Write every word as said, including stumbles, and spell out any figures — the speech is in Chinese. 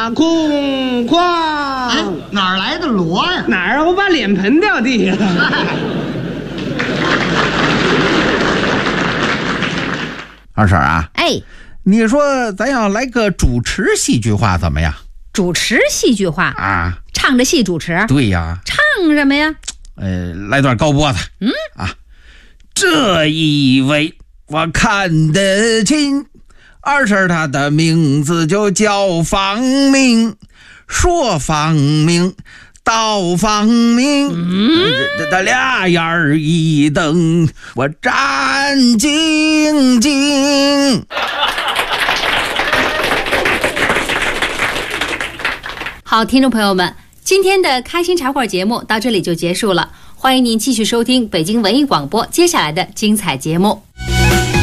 啊，空旷。 哎，哪儿来的锣呀？ 哪儿？我把脸盆掉地下了。 二婶啊， 哎， 你说咱要来个主持戏剧化怎么样？ 主持戏剧化啊， 唱着戏主持？ 对呀。 唱什么呀？ 呃，来段高脖子。 嗯啊，这一位我看得清，二婶她的名字就叫方明，说方明到方明， 嗯， 这这俩眼儿一瞪，我战兢兢。 好，听众朋友们，今天的开心茶话节目到这里就结束了，欢迎您继续收听北京文艺广播接下来的精彩节目。